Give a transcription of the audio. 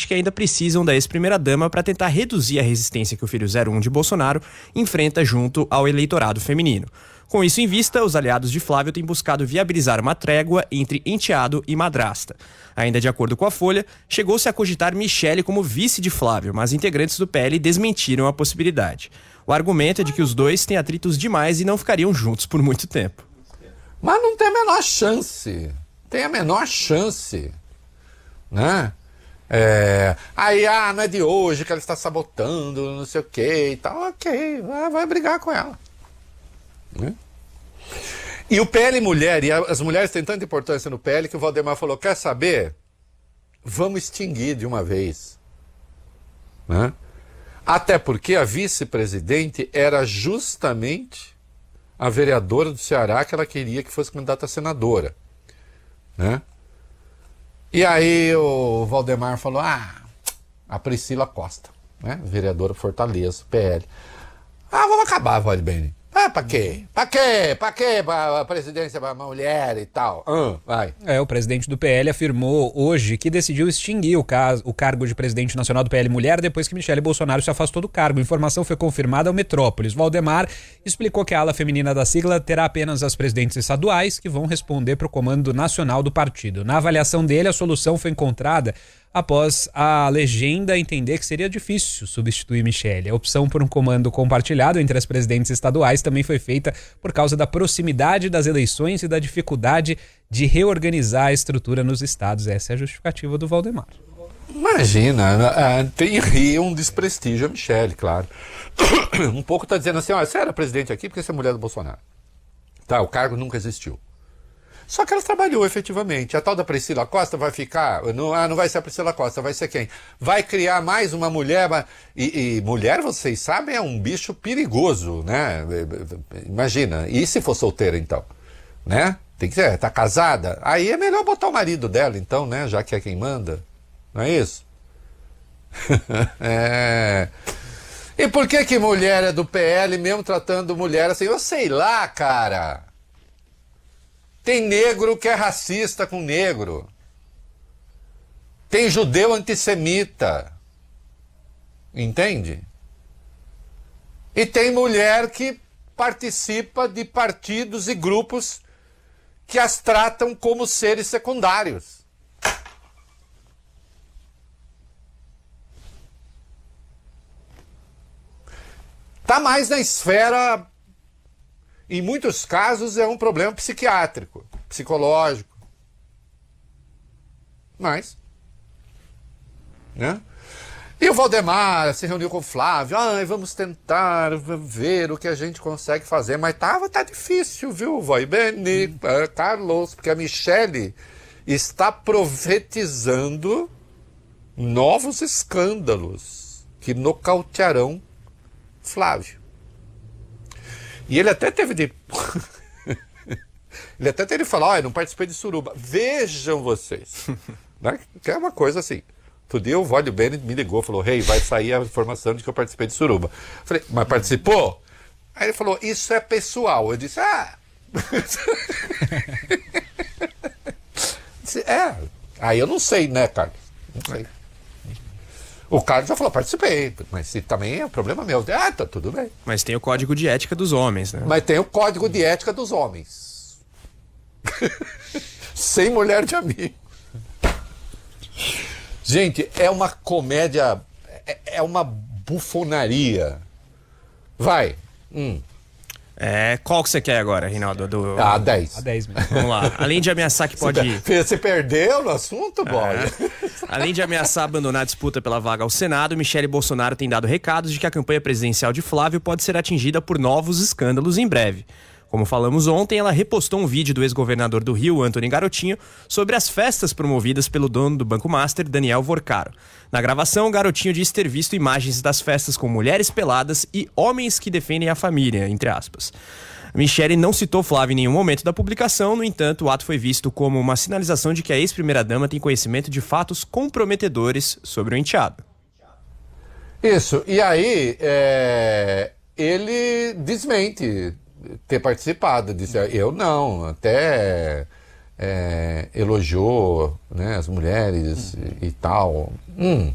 que ainda precisam da ex-primeira-dama para tentar reduzir a resistência que o filho 01 de Bolsonaro enfrenta junto ao eleitorado feminino. Com isso em vista, os aliados de Flávio têm buscado viabilizar uma trégua entre enteado e madrasta. Ainda de acordo com a Folha, chegou-se a cogitar Michele como vice de Flávio, mas integrantes do PL desmentiram a possibilidade. O argumento é de que os dois têm atritos demais e não ficariam juntos por muito tempo. Mas não tem a menor chance. Tem a menor chance. Né? Não é de hoje que ela está sabotando, não sei o que e tal. Ok, vai brigar com ela. Né? E o PL Mulher, e as mulheres têm tanta importância no PL que o Valdemar falou, quer saber? Vamos extinguir de uma vez. Né? Até porque a vice-presidente era justamente a vereadora do Ceará que ela queria que fosse candidata a senadora. Né? E aí o Valdemar falou, a Priscila Costa, né? Vereadora Fortaleza, PL. Vamos acabar, Valdemar. Pra quê? Pra quê? Pra presidência pra mulher e tal. Vai. O presidente do PL afirmou hoje que decidiu extinguir o cargo de presidente nacional do PL Mulher depois que Michele Bolsonaro se afastou do cargo. A informação foi confirmada ao Metrópolis. Valdemar explicou que a ala feminina da sigla terá apenas as presidentes estaduais que vão responder para o comando nacional do partido. Na avaliação dele, a solução foi encontrada após a legenda entender que seria difícil substituir Michele. A opção por um comando compartilhado entre as presidentes estaduais também foi feita por causa da proximidade das eleições e da dificuldade de reorganizar a estrutura nos estados. Essa é a justificativa do Valdemar. Imagina, tem um desprestígio a Michele, claro. Um pouco está dizendo assim, você era presidente aqui porque você é mulher do Bolsonaro. Tá, o cargo nunca existiu. Só que ela trabalhou efetivamente. A tal da Priscila Costa vai ficar... Não vai ser a Priscila Costa, vai ser quem? Vai criar mais uma mulher... E mulher, vocês sabem, é um bicho perigoso, né? Imagina. E se for solteira, então? Né? Tem que ser, tá casada? Aí é melhor botar o marido dela, então, né? Já que é quem manda. Não é isso? E por que mulher é do PL mesmo tratando mulher assim? Eu sei lá, cara... Tem negro que é racista com negro. Tem judeu antissemita. Entende? E tem mulher que participa de partidos e grupos que as tratam como seres secundários. Tá mais na esfera... Em muitos casos é um problema psiquiátrico, psicológico. Mas, né? E o Valdemar se reuniu com o Flávio. Vamos tentar ver o que a gente consegue fazer. Mas tá difícil, viu? Vai bem, Carlos, porque a Michele está profetizando novos escândalos que nocautearão Flávio. E ele até teve de... ele até teve de falar, eu não participei de suruba. Vejam vocês. Né? Que é uma coisa assim. Outro dia o Vódio Bennett me ligou, falou, vai sair a informação de que eu participei de suruba. Falei, mas participou? Aí ele falou, isso é pessoal. Eu disse, Aí eu não sei, né, Carlos? Não sei. O Carlos já falou, participei, mas se também é problema meu. Tá tudo bem. Mas tem o código de ética dos homens, né? Mas tem o código de ética dos homens. Sem mulher de amigo. Gente, é uma comédia, é uma bufonaria. Vai. Qual que você quer agora, Reinaldo? 10. A 10 mesmo. Vamos lá. Além de ameaçar que pode... Você perdeu no assunto, boy? Além de ameaçar abandonar a disputa pela vaga ao Senado, Michele Bolsonaro tem dado recados de que a campanha presidencial de Flávio pode ser atingida por novos escândalos em breve. Como falamos ontem, ela repostou um vídeo do ex-governador do Rio, Antony Garotinho, sobre as festas promovidas pelo dono do Banco Master, Daniel Vorcaro. Na gravação, o Garotinho disse ter visto imagens das festas com mulheres peladas e homens que defendem a família, entre aspas. Michele não citou Flávio em nenhum momento da publicação, no entanto, o ato foi visto como uma sinalização de que a ex-primeira-dama tem conhecimento de fatos comprometedores sobre o enteado. Isso, e aí ele desmente ter participado, disse, eu não, até elogiou, né, as mulheres e tal.